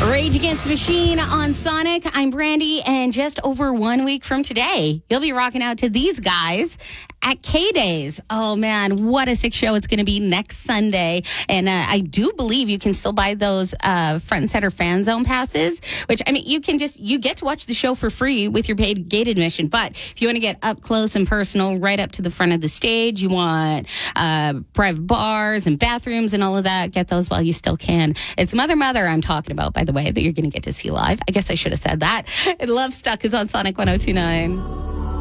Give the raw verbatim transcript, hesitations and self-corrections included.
Rage Against the Machine on Sonic. I'm Brandy, and just over one week from today, you'll be rocking out to these guys at K-Days. Oh, man, what a sick show it's going to be next Sunday. And uh, I do believe you can still buy those uh, Front and Center Fan Zone passes, which, I mean, you can just, you get to watch the show for free with your paid gate admission. But if you want to get up close and personal, right up to the front of the stage, you want uh, private bars and bathrooms and all of that, get those while you still can. It's Mother Mother I'm talking about, by the way, that you're going to get to see live. I guess I should have said that. Love Stuck is on Sonic one oh two point nine.